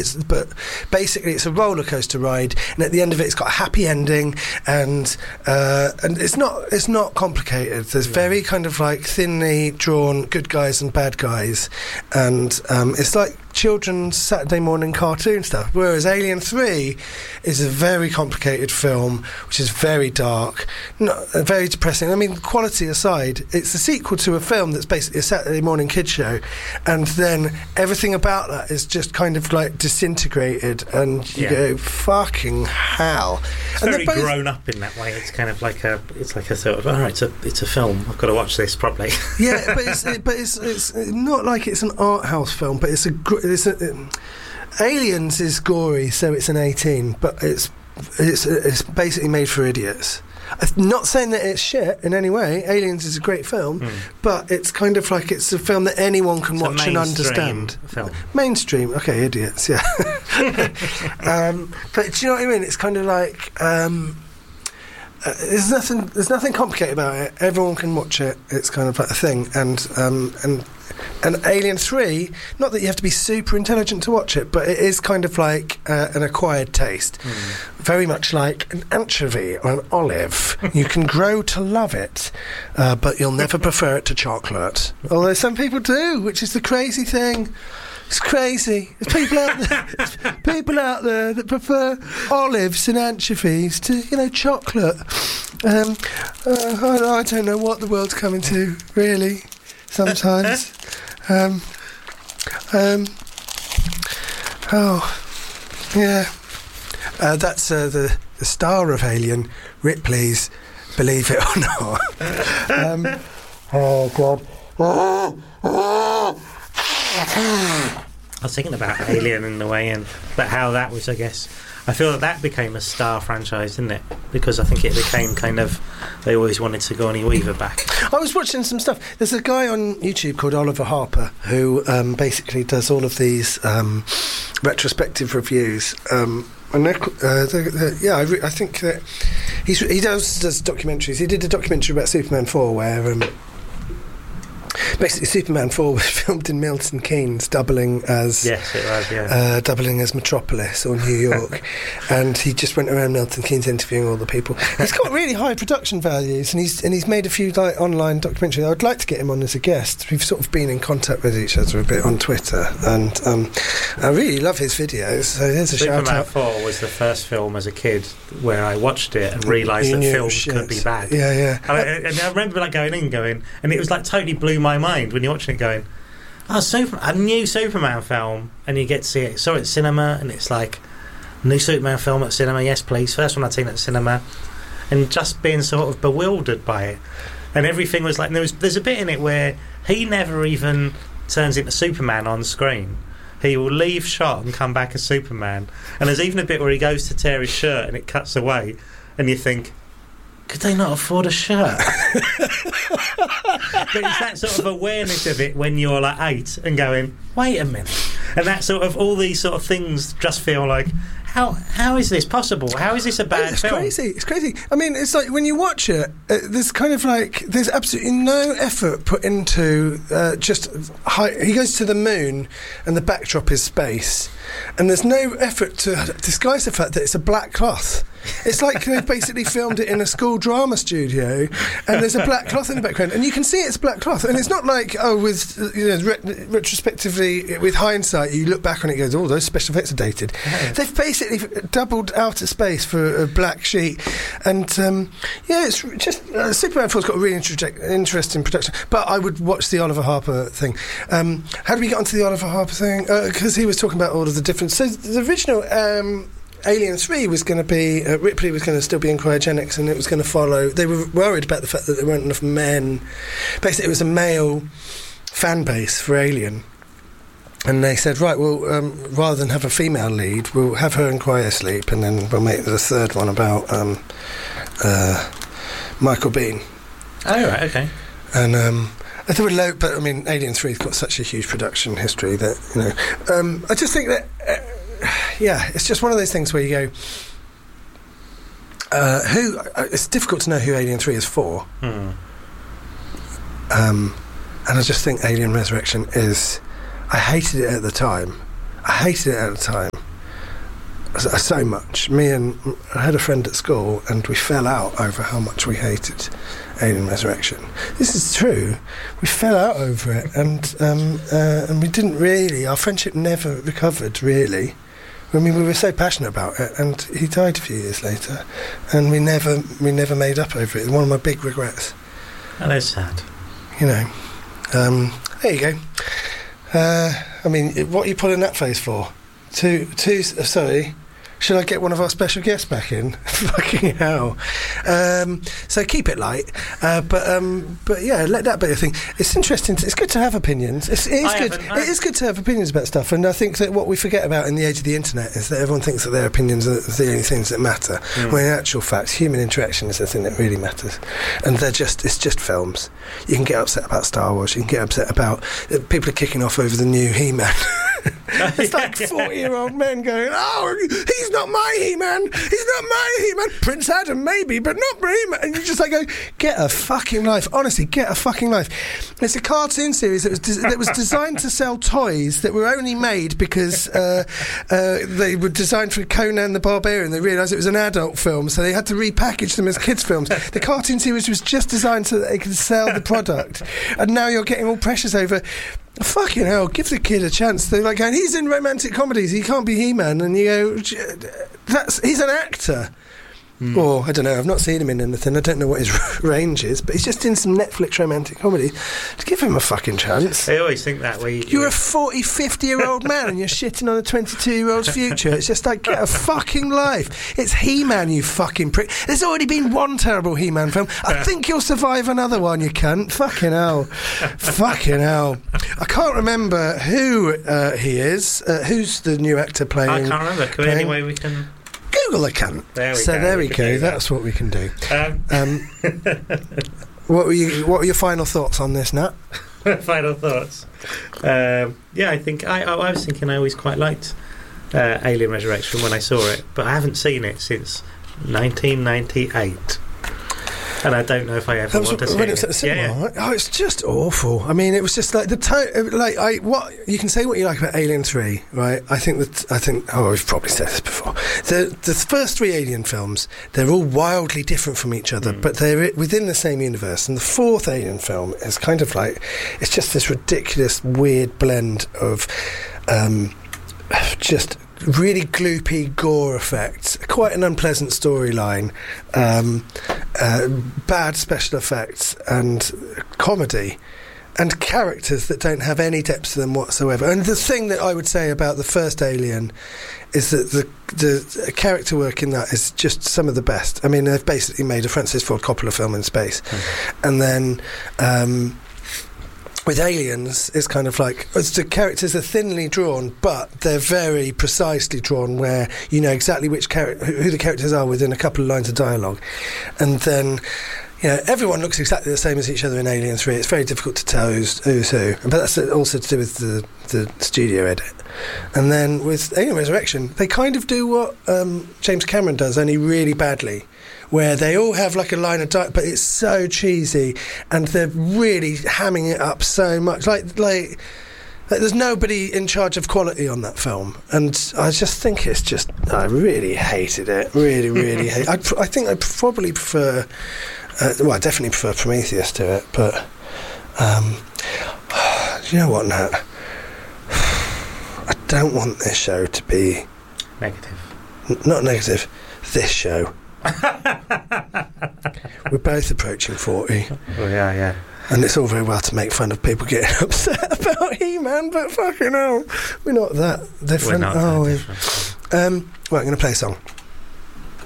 but basically it's a roller coaster ride, and at the end of it, it's got a happy ending, and it's not complicated. There's very kind of like thinly drawn good guys and bad guys, and it's like children's Saturday morning cartoon stuff, whereas Alien 3 is a very complicated film which is very dark, very depressing. I mean, quality aside, it's a sequel to a film that's basically a Saturday morning kids show, and then everything about that is just kind of like disintegrated, and you go, fucking hell. It's very grown up in that way. It's kind of like a sort of, all right, it's a film, I've got to watch this properly. Yeah, but it's not like it's an art house film, but Aliens is gory, so it's an 18, but it's basically made for idiots. I'm not saying that it's shit in any way. Aliens is a great film, but it's kind of like it's a film that anyone can watch and understand. Film. Mainstream, okay, idiots, yeah. But do you know what I mean? It's kind of like there's nothing complicated about it. Everyone can watch it. It's kind of like a thing, and Alien 3, not that you have to be super intelligent to watch it, but it is kind of like an acquired taste. Very much like an anchovy or an olive. You can grow to love it, but you'll never prefer it to chocolate. Although some people do, which is the crazy thing. It's crazy. There's people out there that prefer olives and anchovies to, chocolate. I don't know what the world's coming to, really, sometimes. That's the star of Alien, Ripley's Believe It or Not. Oh, God. I was thinking about Alien in the way, but how that was, I guess, I feel that became a star franchise, didn't it? Because I think it became kind of, they always wanted Sigourney Weaver back. I was watching some stuff. There's a guy on YouTube called Oliver Harper who basically does all of these retrospective reviews. And I think that he does documentaries. He did a documentary about Superman 4 where basically Superman 4 was filmed in Milton Keynes, doubling as Metropolis or New York. And he just went around Milton Keynes interviewing all the people. He's got really high production values, and he's made a few like online documentaries. I would like to get him on as a guest. We've sort of been in contact with each other a bit on Twitter, and I really love his videos. So there's a shout out. Superman 4 was the first film as a kid where I watched it and realised that films could be bad. Yeah. And I remember like going, and it was like totally blew my mind when you're watching it going, a new Superman film, and you get to see it. Saw it at cinema, and it's like, new Superman film at cinema, yes please, first one I'd seen at cinema, and just being sort of bewildered by it, and everything was like, there's a bit in it where he never even turns into Superman on screen. He will leave shot and come back as Superman, and there's even a bit where he goes to tear his shirt and it cuts away, and you think, could they not afford a shirt? But it's that sort of awareness of it when you're like 8 and going, wait a minute, and that sort of, all these sort of things just feel like, how is this possible? How is this a bad film? It's crazy. I mean, it's like when you watch it, there's kind of like, there's absolutely no effort put into he goes to the moon and the backdrop is space, and there's no effort to disguise the fact that it's a black cloth. It's like they've basically filmed it in a school drama studio, and there's a black cloth in the background, and you can see it's black cloth, and it's not like, retrospectively, with hindsight, you look back on it and go, those special effects are dated. Yeah. They've basically doubled outer space for a black sheet, and it's just Superman 4's got a really interesting production. But I would watch the Oliver Harper thing. How did we get onto the Oliver Harper thing? Because he was talking about all of the different. So the original Alien 3 was going to be, Ripley was going to still be in cryogenics, and it was going to follow. They were worried about the fact that there weren't enough men. Basically, it was a male fan base for Alien. And they said, right, well, rather than have a female lead, we'll have her in cryosleep, and then we'll make the third one about Michael Biehn. Oh, right, okay. And there were but I mean, Alien 3's got such a huge production history that, I just think that, it's just one of those things where you go, it's difficult to know who Alien 3 is for. And I just think Alien Resurrection is, I hated it at the time. I hated it at the time so much. I had a friend at school, and we fell out over how much we hated Alien Resurrection. This is true. We fell out over it, and we didn't really. Our friendship never recovered, really. I mean, we were so passionate about it, and he died a few years later, and we never made up over it. One of my big regrets. Oh, that's sad. You know. There you go. I mean, what are you pulling that face for? Sorry. Should I get one of our special guests back in? Fucking hell. So keep it light. But yeah, let that be a thing. It's interesting. It's good to have opinions. It is good to have opinions about stuff. And I think that what we forget about in the age of the internet is that everyone thinks that their opinions are the only things that matter. When in actual fact, human interaction is the thing that really matters. And it's just films. You can get upset about Star Wars. You can get upset about people are kicking off over the new He-Man. It's like 40-year-old men going, oh, he's not my He-Man, he's not my He-Man, Prince Adam maybe, but not He-Man. And you just like go, get a fucking life. Honestly, get a fucking life. It's a cartoon series that was designed to sell toys that were only made because they were designed for Conan the Barbarian. They realised it was an adult film, so they had to repackage them as kids' films. The cartoon series was just designed so that they could sell the product. And now you're getting all precious over... Fucking hell, give the kid a chance. They're like going, he's in romantic comedies, he can't be He-Man. And you go, he's an actor. Or, I don't know, I've not seen him in anything. I don't know what his range is, but he's just in some Netflix romantic comedy. Give him a fucking chance. I always think that way. You're a 40, 50-year-old man and you're shitting on a 22-year-old's future. It's just like, get a fucking life. It's He-Man, you fucking prick. There's already been one terrible He-Man film. I think you'll survive another one, you cunt. Fucking hell. Fucking hell. I can't remember who he is. Who's the new actor playing? I can't remember. Could anyway we can... Google a cunt. There we go. That's what we can do. What were your final thoughts on this, Nat? Final thoughts. Yeah, I think I was thinking I always quite liked Alien Resurrection when I saw it, but I haven't seen it since 1998. And I don't know if I ever want to see it. Cinema, right? Oh, it's just awful. I mean, it was just like the tone. Like, what you can say what you like about Alien 3, right? I think. Oh, we've probably said this before. The first three Alien films, they're all wildly different from each other, but they're within the same universe. And the fourth Alien film is kind of like it's just this ridiculous, weird blend of just really gloopy gore effects, quite an unpleasant storyline, bad special effects and comedy, and characters that don't have any depth to them whatsoever. And the thing that I would say about the first Alien is that the character work in that is just some of the best. I mean, they've basically made a Francis Ford Coppola film in space. And then with Aliens, it's kind of like the characters are thinly drawn, but they're very precisely drawn, where you know exactly who the characters are within a couple of lines of dialogue. And then, you know, everyone looks exactly the same as each other in Alien 3. It's very difficult to tell who's who. But that's also to do with the studio edit. And then with Alien Resurrection, they kind of do what James Cameron does, only really badly, where they all have like a line of dialogue, but it's so cheesy, and they're really hamming it up so much. Like there's nobody in charge of quality on that film, and I just think it's just... I really hated it. Really, really hate it. I think I probably prefer... I definitely prefer Prometheus to it, but... you know what, Nat? I don't want this show to be... Negative. Not negative. This show. We're both approaching 40. Oh, yeah. And it's all very well to make fun of people getting upset about He-Man, but fucking hell, we're not that different. We're not that different. Right, I'm going to play a song.